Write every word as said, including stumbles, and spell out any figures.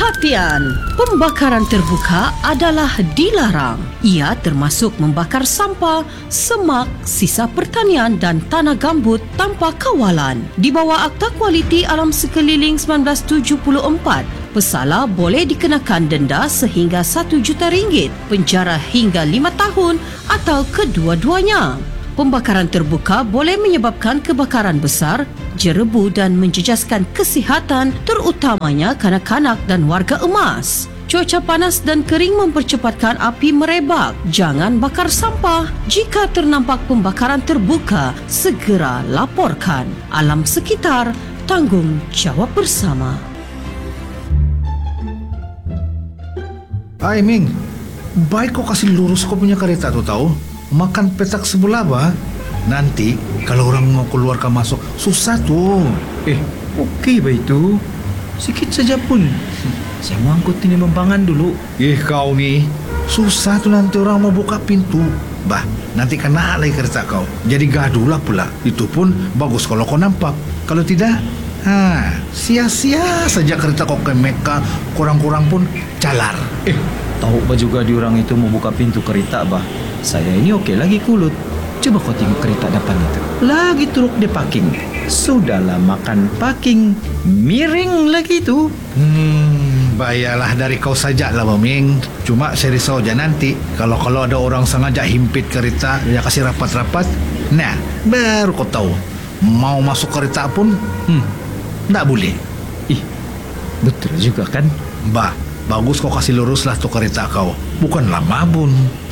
Perhatian, pembakaran terbuka adalah dilarang. Ia termasuk membakar sampah, semak, sisa pertanian dan tanah gambut tanpa kawalan. Di bawah Akta Kualiti Alam Sekeliling seribu sembilan ratus tujuh puluh empat, pesalah boleh dikenakan denda sehingga satu juta ringgit, penjara hingga lima tahun atau kedua-duanya. Pembakaran terbuka boleh menyebabkan kebakaran besar, jerebu dan menjejaskan kesihatan terutamanya kanak-kanak dan warga emas. Cuaca panas dan kering mempercepatkan api merebak. Jangan bakar sampah. Jika ternampak pembakaran terbuka, segera laporkan. Alam sekitar, tanggungjawab bersama. Hai Ming, baik kau kasih lurus kau punya kereta tu tahu. Makan petak sebelah bah. Nanti kalau orang mau keluar ke masuk susah tuh. Eh, okey bah itu. Sikit saja pun. Saya mau angkut ini membangan dulu. Eh kau ni, susah tuh nanti orang mau buka pintu. Bah, nanti kena lagi kereta kau. Jadi gaduh lah pula. Itu pun bagus kalau kau nampak. Kalau tidak, ha, sia-sia saja kereta kau ke Mekah. Kurang-kurang pun calar. Eh, tahu bah juga diorang itu mau buka pintu kereta bah. Saya ini okey lagi kulut. Coba kau tengok kereta depan itu. Lagi truk dia parking. Sudahlah makan parking. Miring lagi tu. Hmm, bayalah dari kau saja lah Ming. Cuma saya risau aja nanti kalau kalau ada orang sengaja himpit kereta, dia kasih rapat-rapat. Nah, baru kau tahu. Mau masuk kereta pun, hmm, tak boleh. Ih, betul juga kan? Bah, bagus kau kasih luruslah tu kereta kau. Bukanlah mabun.